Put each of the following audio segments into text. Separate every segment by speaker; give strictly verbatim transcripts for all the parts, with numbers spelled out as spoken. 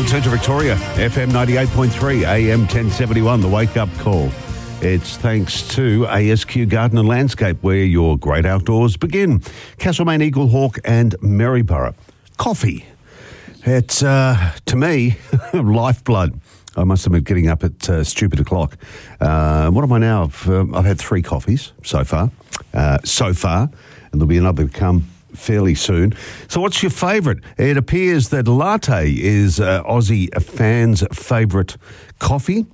Speaker 1: Gold Centre Victoria, F M ninety-eight point three, A M ten seventy-one, the wake-up call. It's thanks to A S Q Garden and Landscape, where your great outdoors begin. Castlemaine, Eagle Hawk and Maryborough. Coffee. It's, uh, to me, lifeblood. I must admit, getting up at uh, stupid o'clock. Uh, what am I now? I've, uh, I've had three coffees so far. Uh, so far. And there'll be another to come fairly soon. So what's your favourite? It appears that latte is uh, Aussie fans' favourite coffee.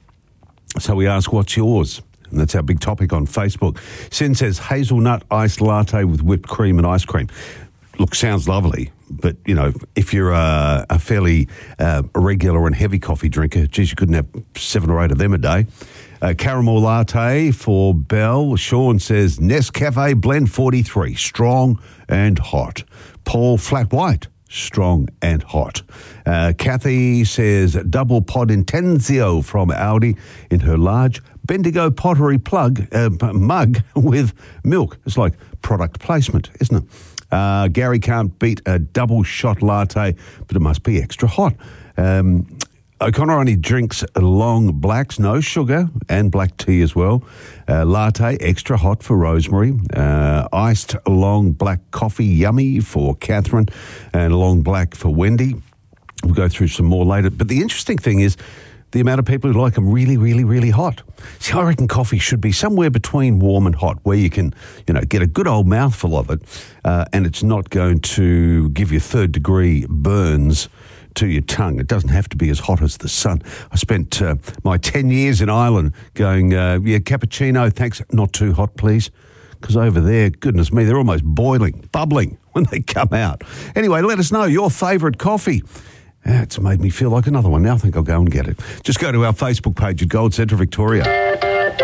Speaker 1: So we ask, what's yours? And that's our big topic on Facebook. Sin says, hazelnut iced latte with whipped cream and ice cream. Look, sounds lovely. But, you know, if you're a, a fairly uh, regular and heavy coffee drinker, geez, you couldn't have seven or eight of them a day. Uh, caramel latte for Belle. Sean says, Nescafe Blend forty-three, strong and hot. Paul, flat white, strong and hot. Uh, Kathy says, double pod Intensio from Audi in her large Bendigo pottery plug uh, mug with milk. It's like product placement, isn't it? Uh, Gary can't beat a double shot latte, but it must be extra hot. Um, O'Connor only drinks long blacks, no sugar, and black tea as well. Uh, latte, extra hot for Rosemary. Uh, iced long black coffee, yummy for Catherine, and long black for Wendy. We'll go through some more later. But the interesting thing is the amount of people who like them really, really, really hot. See, I reckon coffee should be somewhere between warm and hot, where you can, you know, get a good old mouthful of it, uh, and it's not going to give you third degree burns to your tongue. It doesn't have to be as hot as the sun. I spent uh, my ten years in Ireland going, uh, yeah, cappuccino, thanks, not too hot, please. Because over there, goodness me, they're almost boiling, bubbling when they come out. Anyway, let us know your favourite coffee. It's made me feel like another one. Now I think I'll go and get it. Just go to our Facebook page at Gold Centre Victoria.